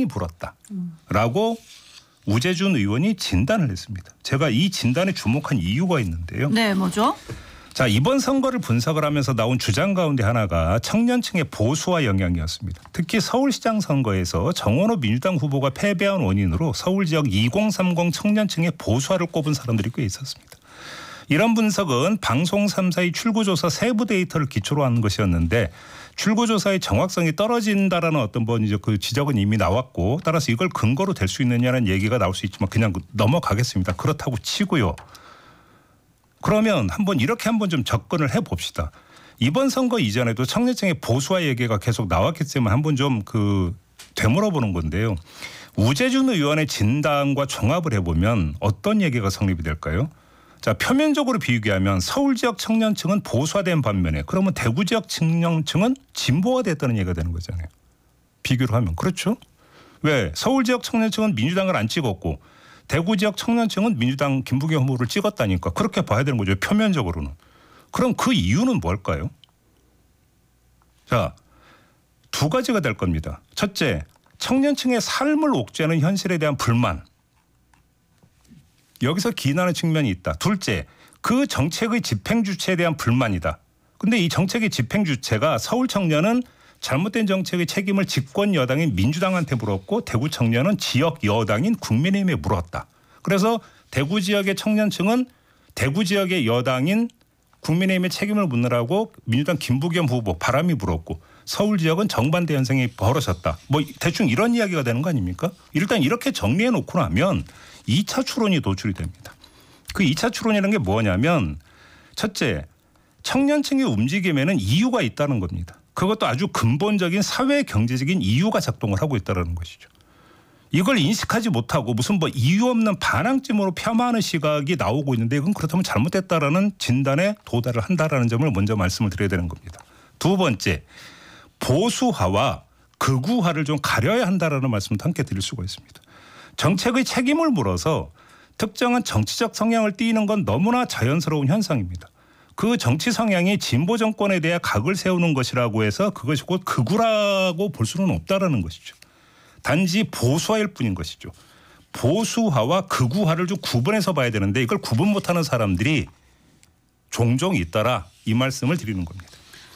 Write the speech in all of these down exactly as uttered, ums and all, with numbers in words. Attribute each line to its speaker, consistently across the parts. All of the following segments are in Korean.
Speaker 1: 파랑이 불었다라고 우재준 의원이 진단을 했습니다. 제가 이 진단에 주목한 이유가 있는데요.
Speaker 2: 네, 뭐죠?
Speaker 1: 자, 이번 선거를 분석을 하면서 나온 주장 가운데 하나가 청년층의 보수화 영향이었습니다. 특히 서울시장 선거에서 정원호 민주당 후보가 패배한 원인으로 서울 지역 이공삼공 청년층의 보수화를 꼽은 사람들이 꽤 있었습니다. 이런 분석은 방송 삼 사의 출구조사 세부 데이터를 기초로 한 것이었는데 출구조사의 정확성이 떨어진다라는 어떤 뭐 이제 그 지적은 이미 나왔고 따라서 이걸 근거로 될 수 있느냐는 얘기가 나올 수 있지만 그냥 넘어가겠습니다. 그렇다고 치고요. 그러면 한번 이렇게 한번 좀 접근을 해봅시다. 이번 선거 이전에도 청년층의 보수화 얘기가 계속 나왔기 때문에 한번 좀 그 되물어보는 건데요. 우재준 의원의 진단과 종합을 해보면 어떤 얘기가 성립이 될까요? 자, 표면적으로 비교하면 서울 지역 청년층은 보수화된 반면에 그러면 대구 지역 청년층은 진보화됐다는 얘기가 되는 거잖아요. 비교를 하면. 그렇죠? 왜? 서울 지역 청년층은 민주당을 안 찍었고 대구 지역 청년층은 민주당 김부겸 후보를 찍었다니까. 그렇게 봐야 되는 거죠. 표면적으로는. 그럼 그 이유는 뭘까요? 자, 두 가지가 될 겁니다. 첫째, 청년층의 삶을 옥죄하는 현실에 대한 불만. 여기서 기인하는 측면이 있다. 둘째, 그 정책의 집행 주체에 대한 불만이다. 근데 이 정책의 집행 주체가 서울 청년은 잘못된 정책의 책임을 집권 여당인 민주당한테 물었고 대구 청년은 지역 여당인 국민의힘에 물었다. 그래서 대구 지역의 청년층은 대구 지역의 여당인 국민의힘의 책임을 묻느라고 민주당 김부겸 후보 바람이 불었고 서울 지역은 정반대 현상이 벌어졌다. 뭐 대충 이런 이야기가 되는 거 아닙니까? 일단 이렇게 정리해 놓고 나면 이 차 추론이 도출이 됩니다. 그 이 차 추론이라는 게 뭐냐면 첫째, 청년층의 움직임에는 이유가 있다는 겁니다. 그것도 아주 근본적인 사회 경제적인 이유가 작동을 하고 있다는 것이죠. 이걸 인식하지 못하고 무슨 뭐 이유 없는 반항쯤으로 폄하하는 시각이 나오고 있는데 이건 그렇다면 잘못됐다라는 진단에 도달을 한다라는 점을 먼저 말씀을 드려야 되는 겁니다. 두 번째, 보수화와 극우화를 좀 가려야 한다라는 말씀도 함께 드릴 수가 있습니다. 정책의 책임을 물어서 특정한 정치적 성향을 띠는 건 너무나 자연스러운 현상입니다. 그 정치 성향이 진보 정권에 대해 각을 세우는 것이라고 해서 그것이 곧 극우라고 볼 수는 없다라는 것이죠. 단지 보수화일 뿐인 것이죠. 보수화와 극우화를 좀 구분해서 봐야 되는데 이걸 구분 못하는 사람들이 종종 있더라 이 말씀을 드리는 겁니다.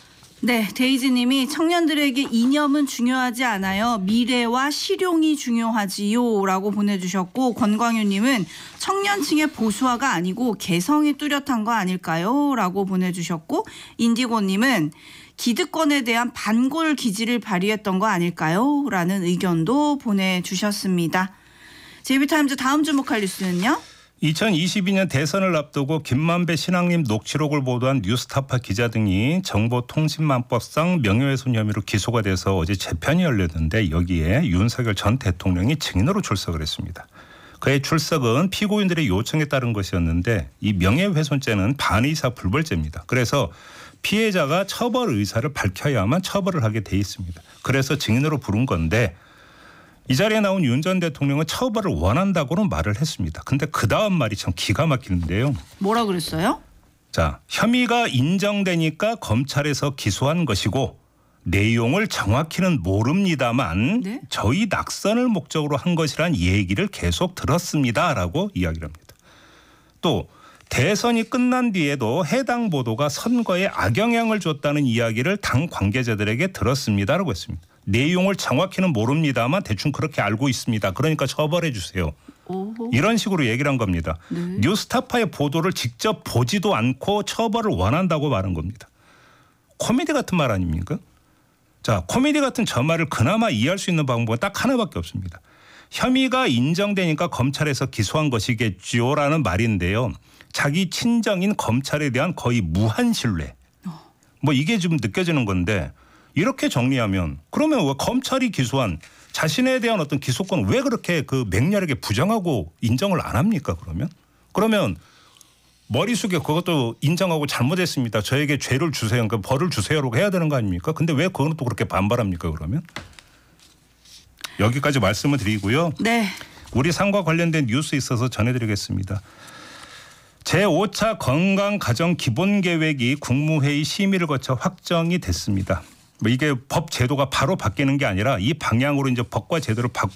Speaker 2: 네, 데이지님이 청년들에게 이념은 중요하지 않아요. 미래와 실용이 중요하지요 라고 보내주셨고 권광윤님은 청년층의 보수화가 아니고 개성이 뚜렷한 거 아닐까요? 라고 보내주셨고 인디고님은 기득권에 대한 반골 기질을 발휘했던 거 아닐까요? 라는 의견도 보내주셨습니다. 제이비타임즈 다음 주목할 뉴스는요?
Speaker 1: 이천이십이 년 대선을 앞두고 김만배 신앙님 녹취록을 보도한 뉴스타파 기자 등이 정보통신망법상 명예훼손 혐의로 기소가 돼서 어제 재판이 열렸는데 여기에 윤석열 전 대통령이 증인으로 출석을 했습니다. 그의 출석은 피고인들의 요청에 따른 것이었는데 이 명예훼손죄는 반의사 불벌죄입니다. 그래서 피해자가 처벌 의사를 밝혀야만 처벌을 하게 돼 있습니다. 그래서 증인으로 부른 건데 이 자리에 나온 윤 전 대통령은 처벌을 원한다고는 말을 했습니다. 근데 그 다음 말이 참 기가 막히는데요.
Speaker 2: 뭐라 그랬어요?
Speaker 1: 자, 혐의가 인정되니까 검찰에서 기소한 것이고 내용을 정확히는 모릅니다만 네? 저희 낙선을 목적으로 한 것이란 얘기를 계속 들었습니다라고 이야기를 합니다. 또 대선이 끝난 뒤에도 해당 보도가 선거에 악영향을 줬다는 이야기를 당 관계자들에게 들었습니다라고 했습니다. 내용을 정확히는 모릅니다만 대충 그렇게 알고 있습니다. 그러니까 처벌해 주세요. 오호. 이런 식으로 얘기를 한 겁니다. 네. 뉴스타파의 보도를 직접 보지도 않고 처벌을 원한다고 말한 겁니다. 코미디 같은 말 아닙니까? 자, 코미디 같은 저 말을 그나마 이해할 수 있는 방법은 딱 하나밖에 없습니다. 혐의가 인정되니까 검찰에서 기소한 것이겠죠라는 말인데요. 자기 친정인 검찰에 대한 거의 무한 신뢰. 뭐 이게 좀 느껴지는 건데 이렇게 정리하면 그러면 왜 검찰이 기소한 자신에 대한 어떤 기소권 왜 그렇게 그 맹렬하게 부정하고 인정을 안 합니까? 그러면 그러면 머리 숙여 그것도 인정하고 잘못했습니다. 저에게 죄를 주세요. 그러니까 벌을 주세요라고 해야 되는 거 아닙니까? 근데 왜 그거는 또 그렇게 반발합니까? 그러면 여기까지 말씀을 드리고요.
Speaker 2: 네.
Speaker 1: 우리 상과 관련된 뉴스 있어서 전해드리겠습니다. 제오 차 건강가정기본계획이 국무회의 심의를 거쳐 확정이 됐습니다. 뭐 이게 법 제도가 바로 바뀌는 게 아니라 이 방향으로 이제 법과 제도를 바꿔